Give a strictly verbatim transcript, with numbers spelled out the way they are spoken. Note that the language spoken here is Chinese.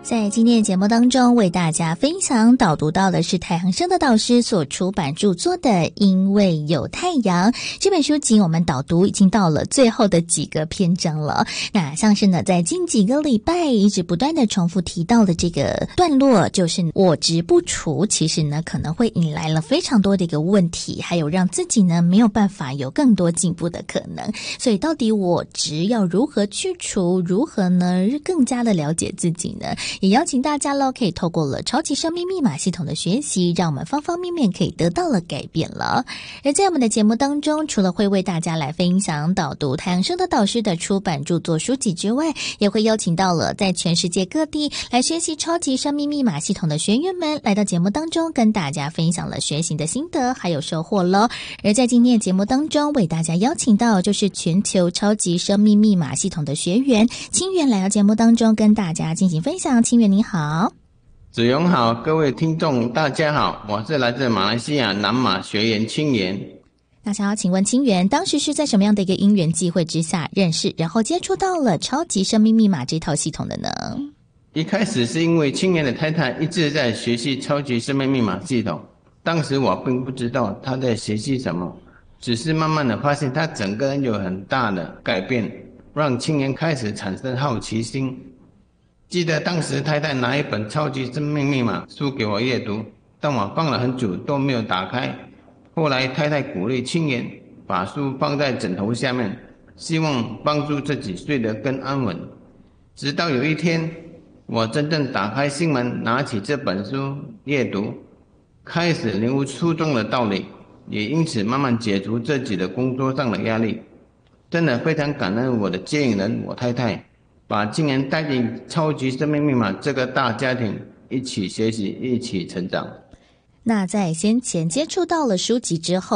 在今天的节目当中，为大家分享导读到的是太行生的导师所出版著作的《因为有太阳》这本书籍，我们导读已经到了最后的几个篇章了。那像是呢，在近几个礼拜一直不断的重复提到的这个段落，就是我执不除，其实呢可能会引来了非常多的一个问题，还有让自己呢没有办法有更多进步的可能。所以到底我执要如何去除，如何呢更加的了解自己呢？也邀请大家咯，可以透过了超级生命密码系统的学习，让我们方方面面可以得到了改变了。而在我们的节目当中，除了会为大家来分享导读太阳生的导师的出版著作书籍之外，也会邀请到了在全世界各地来学习超级生命密码系统的学员们来到节目当中，跟大家分享了学习的心得还有收获咯。而在今天的节目当中，为大家邀请到就是全球超级生命密码系统的学员清源来到节目当中，跟大家进行分享。清源你好。 子荣好，各位听众大家好，我是来自马来西亚南马学员清源。 那想要请问清源，当时是在什么样的一个因缘际会之下认识，然后接触到了超级生命密码这套系统的呢？ 一开始是因为清源的太太一直在学习超级生命密码系统，当时我并不知道她在学习什么，只是慢慢的发现她整个人有很大的改变，让清源开始产生好奇心。记得当时太太拿一本超级生命密码书给我阅读，但我放了很久都没有打开。后来太太鼓励清源把书放在枕头下面，希望帮助自己睡得更安稳。直到有一天，我真正打开心门，拿起这本书阅读，开始领悟书中的道理，也因此慢慢解除自己的工作上的压力。真的非常感恩我的接引人我太太，把清源带进超级生命密码这个大家庭，一起学习，一起成长。 那在先前接触到了书籍之后，